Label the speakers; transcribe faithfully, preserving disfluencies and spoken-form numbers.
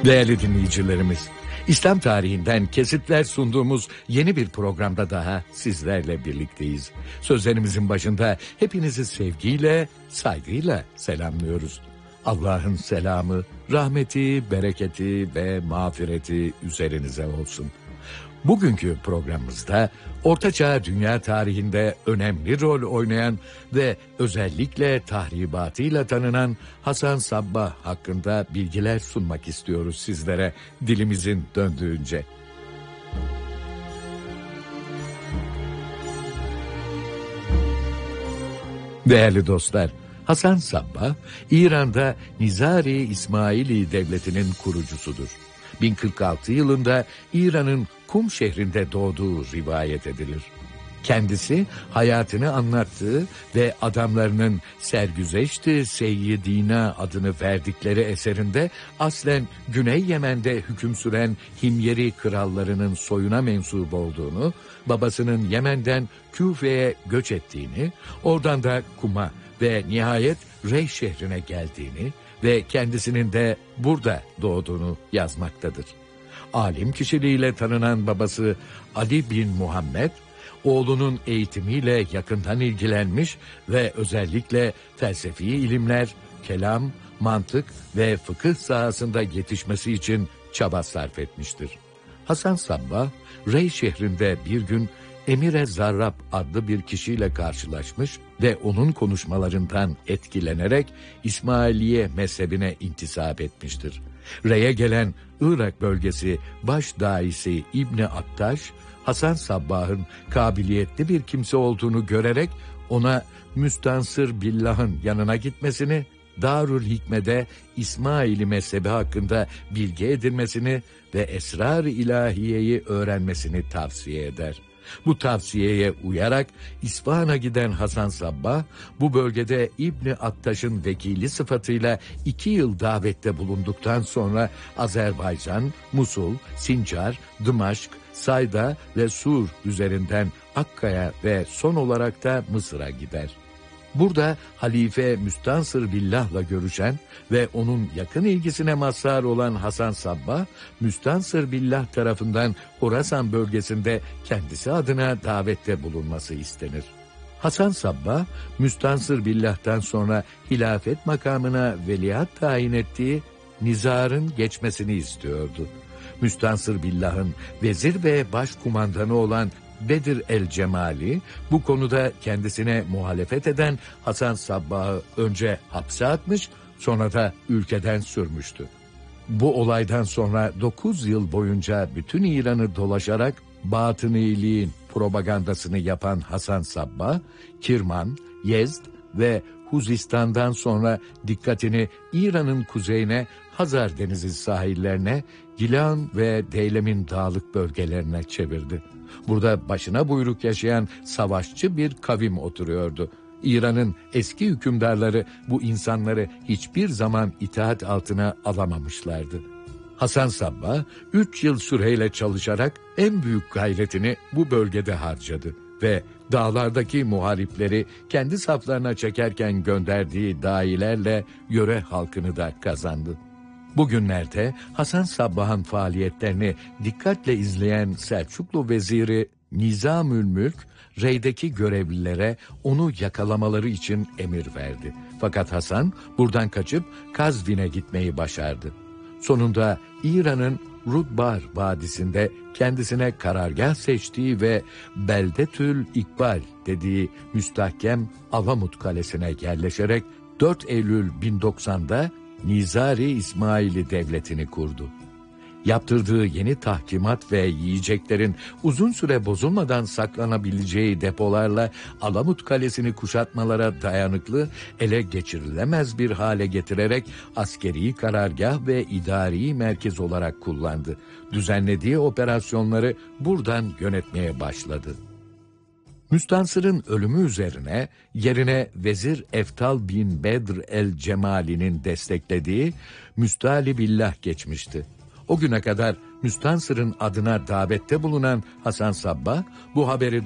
Speaker 1: Değerli dinleyicilerimiz, İslam tarihinden kesitler sunduğumuz yeni bir programda daha sizlerle birlikteyiz. Sözlerimizin başında hepinizi sevgiyle, saygıyla selamlıyoruz. Allah'ın selamı, rahmeti, bereketi ve mağfireti üzerinize olsun. Bugünkü programımızda Ortaçağ dünya tarihinde önemli rol oynayan ve özellikle tahribatıyla tanınan Hasan Sabbah hakkında bilgiler sunmak istiyoruz sizlere dilimizin döndüğünce. Değerli dostlar, Hasan Sabbah, İran'da Nizari İsmaili Devleti'nin kurucusudur. bin kırk altı yılında İran'ın Kum şehrinde doğduğu rivayet edilir. Kendisi hayatını anlattığı ve adamlarının Sergüzeşt-i Seyyidina adını verdikleri eserinde aslen Güney Yemen'de hüküm süren Himyeri krallarının soyuna mensup olduğunu, babasının Yemen'den Küfe'ye göç ettiğini, oradan da Kum'a ve nihayet Rey şehrine geldiğini ve kendisinin de burada doğduğunu yazmaktadır. Alim kişiliğiyle tanınan babası Ali bin Muhammed, oğlunun eğitimiyle yakından ilgilenmiş ve özellikle felsefi ilimler, kelam, mantık ve fıkıh sahasında yetişmesi için çaba sarf etmiştir. Hasan Sabbah, Rey şehrinde bir gün Emir-e Zarrab adlı bir kişiyle karşılaşmış ve onun konuşmalarından etkilenerek İsmailiye mezhebine intisap etmiştir. Rey'e gelen Irak bölgesi baş daisi İbni Attaş, Hasan Sabbah'ın kabiliyetli bir kimse olduğunu görerek ona Müstansır Billah'ın yanına gitmesini, Darül Hikme'de İsmaili mezhebi hakkında bilgi edinmesini ve Esrar-ı İlahiye'yi öğrenmesini tavsiye eder. Bu tavsiyeye uyarak İsfahan'a giden Hasan Sabbah, bu bölgede İbni Attaş'ın vekili sıfatıyla iki yıl davette bulunduktan sonra Azerbaycan, Musul, Sincar, Dımaşk, Sayda ve Sur üzerinden Akkaya ve son olarak da Mısır'a gider. Burada Halife Müstansır Billah'la görüşen ve onun yakın ilgisine mazhar olan Hasan Sabbah, Müstansır Billah tarafından Horasan bölgesinde kendisi adına davette bulunması istenir. Hasan Sabbah, Müstansır Billah'tan sonra hilafet makamına veliaht tayin ettiği Nizar'ın geçmesini istiyordu. Müstansır Billah'ın vezir ve başkumandanı olan Bedir el-Cemali, bu konuda kendisine muhalefet eden Hasan Sabbah'ı önce hapse atmış, sonra da ülkeden sürmüştü. Bu olaydan sonra dokuz yıl boyunca bütün İran'ı dolaşarak batıniliğin propagandasını yapan Hasan Sabbah, Kirman, Yezd ve Huzistan'dan sonra dikkatini İran'ın kuzeyine, Hazar Denizi sahillerine, Gilan ve Deylem'in dağlık bölgelerine çevirdi. Burada başına buyruk yaşayan savaşçı bir kavim oturuyordu. İran'ın eski hükümdarları bu insanları hiçbir zaman itaat altına alamamışlardı. Hasan Sabbah, üç yıl süreyle çalışarak en büyük gayretini bu bölgede harcadı ve dağlardaki muharipleri kendi saflarına çekerken gönderdiği dahilerle yöre halkını da kazandı. Bugünlerde Hasan Sabbah'ın faaliyetlerini dikkatle izleyen Selçuklu veziri Nizamülmülk, Rey'deki görevlilere onu yakalamaları için emir verdi. Fakat Hasan buradan kaçıp Kazvin'e gitmeyi başardı. Sonunda İran'ın Rudbar Vadisi'nde kendisine karargah seçtiği ve Beldetül İkbal dediği müstahkem Alamut Kalesi'ne yerleşerek dört Eylül bin doksanda Nizari İsmaili Devleti'ni kurdu. Yaptırdığı yeni tahkimat ve yiyeceklerin uzun süre bozulmadan saklanabileceği depolarla Alamut Kalesi'ni kuşatmalara dayanıklı, ele geçirilemez bir hale getirerek askeri karargah ve idari merkez olarak kullandı. Düzenlediği operasyonları buradan yönetmeye başladı. Müstansır'ın ölümü üzerine yerine Vezir Eftal bin Bedr el-Cemali'nin desteklediği Müstali Billah geçmişti. O güne kadar Müstansır'ın adına davette bulunan Hasan Sabbah bu haberi